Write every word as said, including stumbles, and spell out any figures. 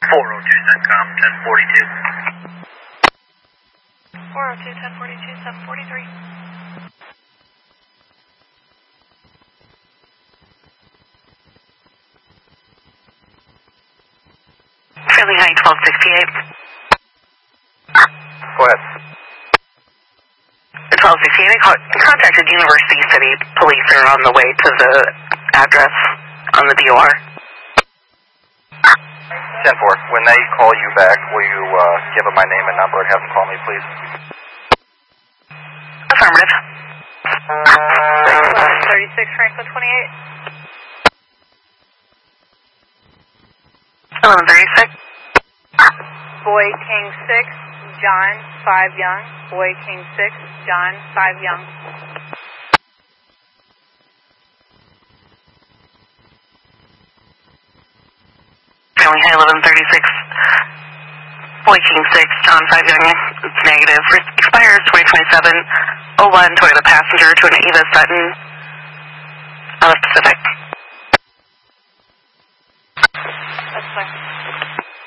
four oh two CENTCOM, ten forty-two. four oh two, ten forty-two, seven forty-three. Fairly High, twelve sixty-eight. Go ahead. twelve sixty-eight, I con- contacted University City Police. Are on the way to the address on the D O R. ten four, when they call you back, will you uh, give them my name and number and have them call me, please? Affirmative. eleven thirty-six, Franklin twenty-eight. eleven thirty-six. Boy King six, John five Young. Boy King six, John five Young. Fairly High, eleven thirty-six. Boy King six, John five Young. It's negative. Expires twenty twenty-seven. oh one, Toyota passenger to an Eva Sutton. On the Pacific.